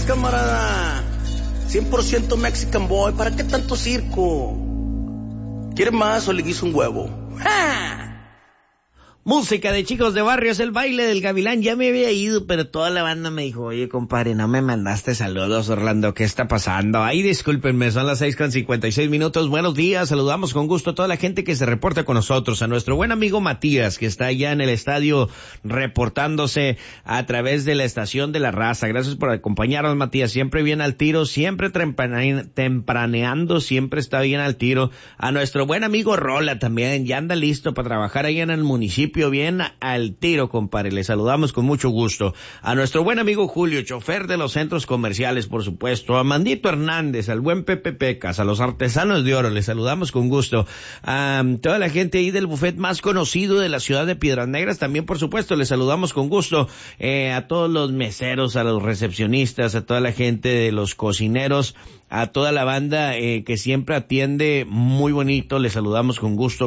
gracias, camarada. 100% Mexican boy. ¿Para qué tanto circo? ¿Quiere más o le guiso un huevo? ¡Ja! Música de Chicos de Barrio, es el baile del Gavilán. Ya me había ido, pero toda la banda me dijo, oye, compadre, no me mandaste saludos, Orlando, ¿qué está pasando? Ay, discúlpenme, son las 6:56. Buenos días, saludamos con gusto a toda la gente que se reporta con nosotros, a nuestro buen amigo Matías, que está allá en el estadio reportándose a través de la estación de La Raza. Gracias por acompañarnos, Matías, siempre bien al tiro, siempre tempraneando, siempre está bien al tiro. A nuestro buen amigo Rola también, ya anda listo para trabajar allá en el municipio. Bien al tiro, compadre, le saludamos con mucho gusto. A nuestro buen amigo Julio, chofer de los centros comerciales, por supuesto. A Mandito Hernández, al buen Pepe Pecas, a los artesanos de oro, le saludamos con gusto. A toda la gente ahí del buffet más conocido de la ciudad de Piedras Negras, también por supuesto, le saludamos con gusto. A todos los meseros, a los recepcionistas, a toda la gente de los cocineros, a toda la banda que siempre atiende muy bonito, le saludamos con gusto.